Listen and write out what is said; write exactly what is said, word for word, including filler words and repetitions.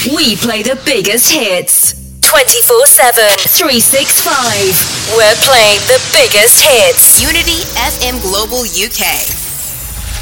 We play the biggest hits. twenty-four seven, three sixty-five. We're playing the biggest hits. Unity F M Global U K.